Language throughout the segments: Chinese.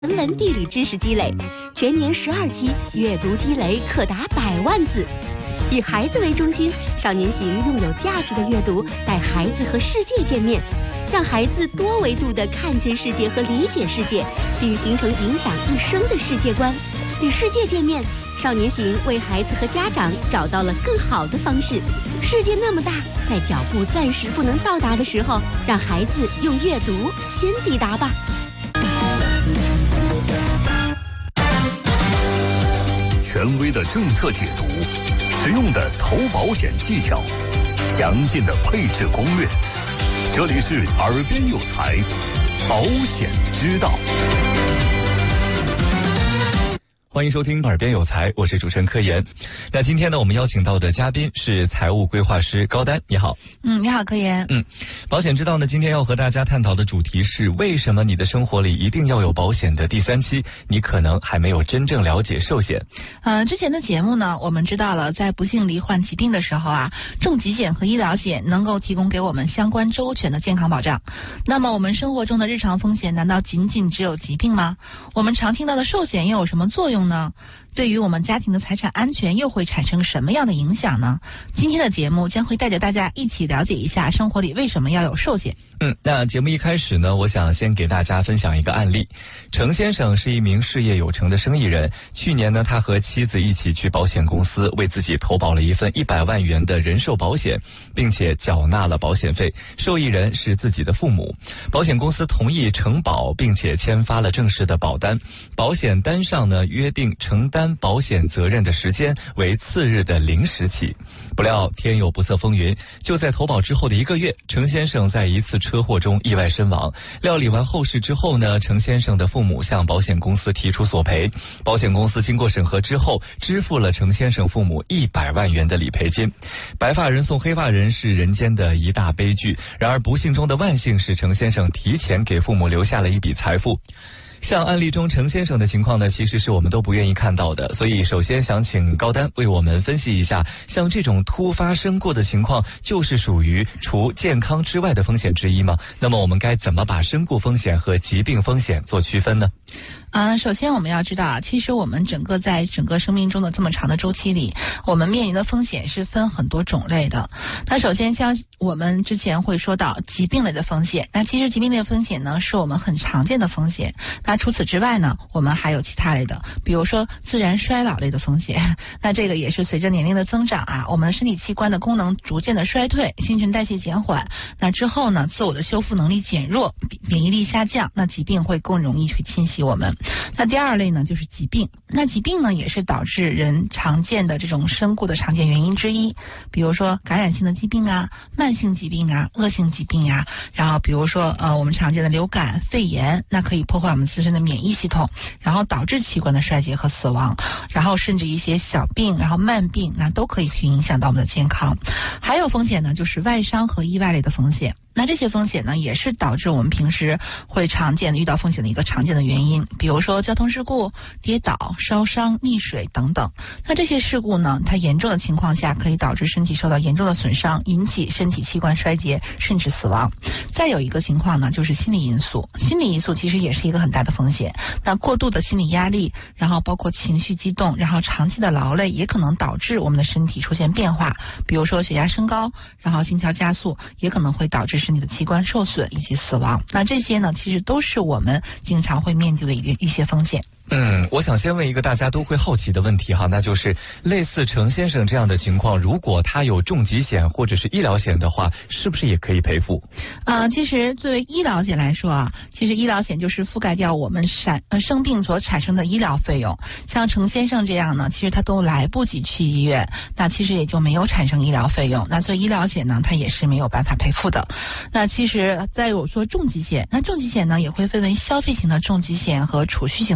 人文地理知识积累，全年12期，阅读积累可达100万字。以孩子为中心，少年行用有价值的阅读带孩子和世界见面，让孩子多维度地看见世界和理解世界，并形成影响一生的世界观。与世界见面，少年行为孩子和家长找到了更好的方式。世界那么大，在脚步暂时不能到达的时候，让孩子用阅读先抵达吧。 权威的政策解读，实用的投保险技巧，详尽的配置攻略。这里是耳边有才，保险之道。 欢迎收听耳边有才，我是主持人柯岩。那今天呢，我们邀请到的嘉宾是财务规划师高丹，你好。 你好，柯岩。 保险之道呢，今天要和大家探讨的主题是为什么你的生活里一定要有保险的第3期，你可能还没有真正了解寿险。 之前的节目呢，我们知道了，在不幸罹患疾病的时候啊，重疾险和医疗险能够提供给我们相关周全的健康保障。那么我们生活中的日常风险难道仅仅只有疾病吗？我们常听到的寿险又有什么作用呢？对于我们家庭的财产安全又会产生什么样的影响呢？今天的节目将会带着大家一起了解一下生活里为什么要有寿险。 那节目一开始呢，我想先给大家分享一个案例。程先生是一名事业有成的生意人，去年呢，他和妻子一起去保险公司为自己投保了一份100万元的人寿保险，并且缴纳了保险费，受益人是自己的父母。保险公司同意承保，并且签发了正式的保单。保险单上呢，约定承担保险责任的时间为次日的0时起。不料天有不测风云，就在投保之后的1个月，程先生在一次车祸中意外身亡。料理完后事之后呢，程先生的父母向保险公司提出索赔，保险公司经过审核之后，支付了程先生父母100万元的理赔金。白发人送黑发人是人间的一大悲剧，然而不幸中的万幸是程先生提前给父母留下了一笔财富。像案例中程先生的情况呢，其实是我们都不愿意看到的，所以首先想请高丹为我们分析一下，像这种突发身故的情况，就是属于除健康之外的风险之一吗？那么我们该怎么把身故风险和疾病风险做区分呢？ 首先我们要知道啊，其实我们在整个生命中的这么长的周期里，我们面临的风险是分很多种类的。那首先像我们之前会说到疾病类的风险，那其实疾病类的风险呢，是我们很常见的风险。那除此之外呢，我们还有其他类的，比如说自然衰老类的风险。那这个也是随着年龄的增长啊，我们的身体器官的功能逐渐的衰退，新陈代谢减缓，那之后呢，自我的修复能力减弱，免疫力下降，那疾病会更容易去侵袭我们。那第二类呢，就是疾病。那疾病呢，也是导致人常见的这种身故的常见原因之一，比如说感染性的疾病啊、慢性疾病啊、恶性疾病啊，然后比如说我们常见的流感、肺炎，那可以破坏我们自身的免疫系统，然后导致器官的衰竭和死亡，然后甚至一些小病，然后慢病，那都可以影响到我们的健康。还有风险呢，就是外伤和意外类的风险。那这些风险呢，也是导致我们平时会常见的遇到风险的一个常见的原因，比如说交通事故、跌倒、烧伤、溺水等等。那这些事故呢，它严重的情况下可以导致身体受到严重的损伤，引起身体器官衰竭，甚至死亡。再有一个情况呢，就是心理因素。心理因素其实也是一个很大的风险。那过度的心理压力，然后包括情绪激动，然后长期的劳累，也可能导致我们的身体出现变化，比如说血压升高，然后心跳加速，也可能会导致身体的器官受损以及死亡。那这些呢，其实都是我们经常会面对的一些风险。 我想先问一个大家都会好奇的问题哈，那就是类似程先生这样的情况，如果他有重疾险或者是医疗险的话，是不是也可以赔付？ 其实作为医疗险来说啊，其实医疗险就是覆盖掉我们生病所产生的医疗费用。像程先生这样呢，其实他都来不及去医院，那其实也就没有产生医疗费用。那所以医疗险呢，它也是没有办法赔付的。那其实再有说重疾险，那重疾险呢也会分为消费型的重疾险和储蓄型的重疾险。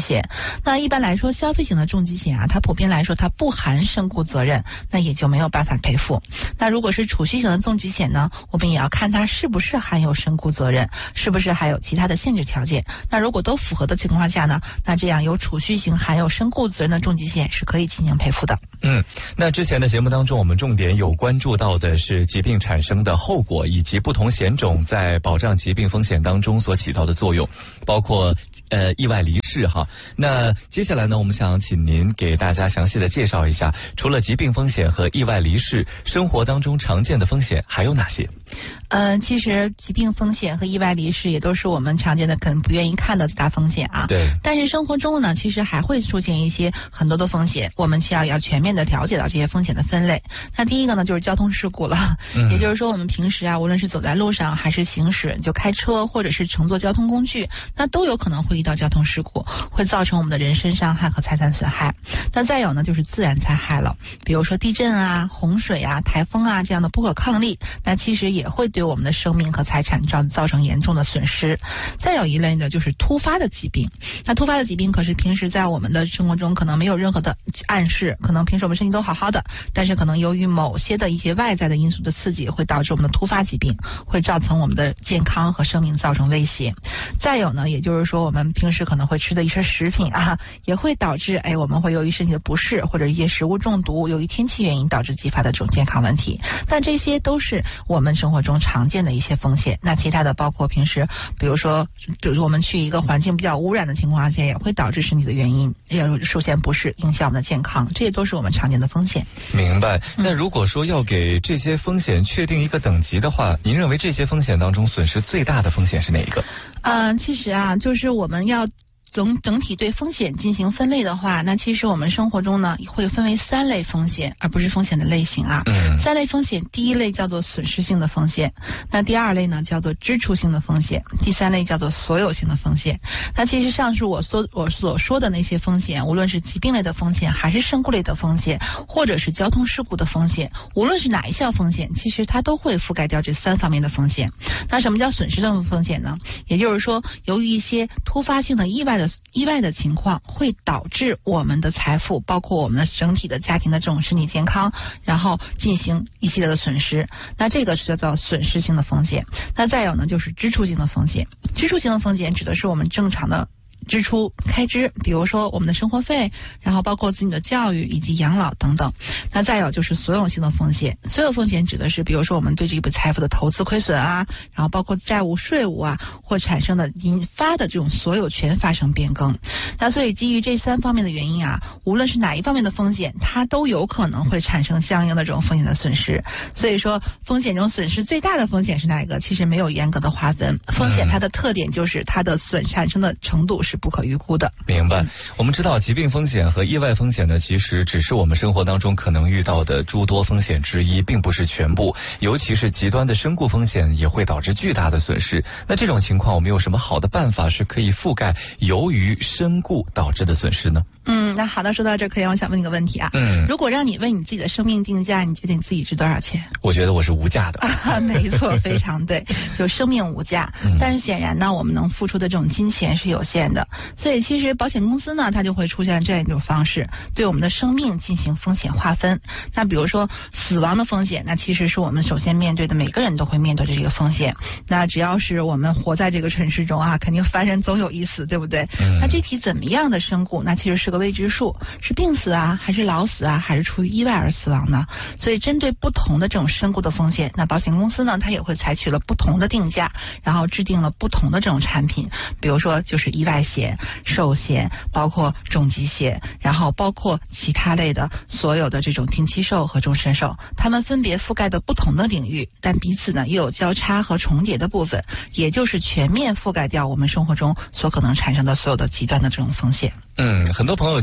险。那一般来说，消费型的重疾险啊，它普遍来说它不含身故责任，那也就没有办法赔付。那如果是储蓄型的重疾险呢，我们也要看它是不是含有身故责任，是不是还有其他的限制条件。那如果都符合的情况下呢，那这样有储蓄型含有身故责任的重疾险是可以进行赔付的。 那之前的节目当中，我们重点有关注到的是疾病产生的后果，以及不同险种在保障疾病风险当中所起到的作用，包括意外离世哈。那接下来呢，我们想请您给大家详细的介绍一下，除了疾病风险和意外离世，生活当中常见的风险还有哪些？ 其实疾病风险和意外离世也都是我们常见的可能不愿意看到的大风险啊。 对。 但是生活中呢，其实还会出现一些很多的风险，我们需要全面的了解到这些风险的分类。那第一个呢，就是交通事故了。也就是说，我们平时啊，无论是走在路上还是行驶，就开车或者是乘坐交通工具，那都有可能会遇到交通事故，会造成我们的人身伤害和财产损害。那再有呢，就是自然灾害了，比如说地震啊、洪水啊、台风啊这样的不可抗力，那其实也会对我们的生命和财产造成严重的损失。再有一类呢，就是突发的疾病。那突发的疾病可是平时在我们的生活中可能没有任何的暗示，可能平时我们身体都好好的，但是可能由于某些的一些外在的因素的刺激，会导致我们的突发疾病，会造成我们的健康和生命造成威胁。再有呢，也就是说我们平时可能会吃的一些食品啊，也会导致我们会由于身体的不适或者一些食物中毒，由于天气原因导致激发的这种健康问题。但这些都是我们生活中常见的一些风险。那其他的包括平时比如说我们去一个环境比较污染的情况下，也会导致身体的原因出现不适，影响我们的健康，这些都是我们常见的风险。 明白。那如果说要给这些风险确定一个等级的话，您认为这些风险当中损失最大的风险是哪一个？ 其实啊，就是我们要整体对风险进行分类的话，那其实我们生活中呢会分为3类风险，而不是风险的类型啊。3类风险，第一类叫做损失性的风险，那第2类呢叫做支出性的风险，第3类叫做所有性的风险。那其实上述我所说的那些风险，无论是疾病类的风险，还是身故类的风险，或者是交通事故的风险，无论是哪一项风险，其实它都会覆盖掉这3方面的风险。那什么叫损失性风险呢？也就是说，由于一些突发性的意外的情况，会导致我们的财富，包括我们的整体的家庭的这种身体健康，然后进行一系列的损失。那这个是叫做损失性的风险。那再有呢，就是支出性的风险。支出性的风险指的是我们正常的支出开支，比如说我们的生活费，然后包括子女的教育以及养老等等。那再有就是所有性的风险。所有风险指的是比如说我们对这笔财富的投资亏损啊，然后包括债务、税务啊，或产生的引发的这种所有权发生变更。那所以基于这3方面的原因啊，无论是哪一方面的风险，它都有可能会产生相应的这种风险的损失。所以说风险中损失最大的风险是哪一个，其实没有严格的划分。风险它的特点就是它的产生的程度是不可预估的。 明白。我们知道疾病风险和意外风险呢，其实只是我们生活当中可能遇到的诸多风险之一，并不是全部。尤其是极端的身故风险也会导致巨大的损失。那这种情况，我们有什么好的办法是可以覆盖由于身故导致的损失呢？ 那好的，说到这可以，我想问你个问题啊。如果让你为你自己的生命定价，你觉得你自己值多少钱？ 我觉得我是无价的。 没错，非常对，就生命无价。但是显然呢，我们能付出的这种金钱是有限的，所以其实保险公司呢，它就会出现这样一种方式，对我们的生命进行风险划分。那比如说死亡的风险，那其实是我们首先面对的，每个人都会面对的这个风险。那只要是我们活在这个城市中啊，肯定凡人总有一死，对不对？那具体怎么样的身故，那其实是个未知数，是病死啊，还是老死啊，还是出于意外而死亡呢？所以针对不同的这种身故的风险，那保险公司呢，它也会采取了不同的定价，然后制定了不同的这种产品。比如说就是意外险、寿险，包括重疾险，然后包括其他类的所有的这种定期寿和终身寿，它们分别覆盖的不同的领域，但彼此呢又有交叉和重叠的部分，也就是全面覆盖掉我们生活中所可能产生的所有的极端的这种风险。 很多朋友其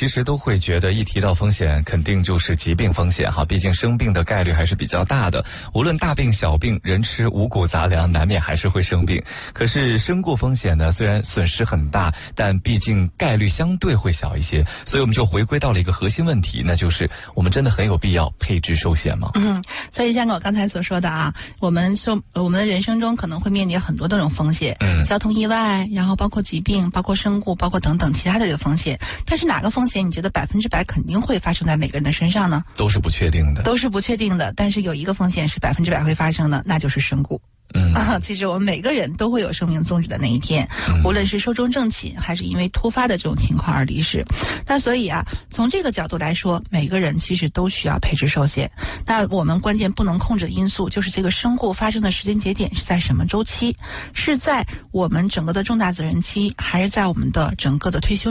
其实都会觉得一提到风险，肯定就是疾病风险哈，毕竟生病的概率还是比较大的。无论大病小病，人吃五谷杂粮，难免还是会生病。可是身故风险呢，虽然损失很大，但毕竟概率相对会小一些，所以我们就回归到了一个核心问题，那就是我们真的很有必要配置寿险吗？ 所以像我刚才所说的啊，我们的人生中可能会面临很多这种风险，交通意外，然后包括疾病，包括身故，包括等等其他的这个风险。但是哪个风险你觉得100%肯定会发生在每个人的身上呢？ 都是不确定的， 都是不确定的。但是有一个风险是100%会发生的，那就是身故。其实我们每个人都会有生命终止的那一天，无论是寿终正寝还是因为突发的这种情况而离世。那所以啊，从这个角度来说，每个人其实都需要配置寿险。那我们关键不能控制的因素就是这个身故发生的时间节点是在什么周期，是在我们整个的重大责任期，还是在我们的整个的退休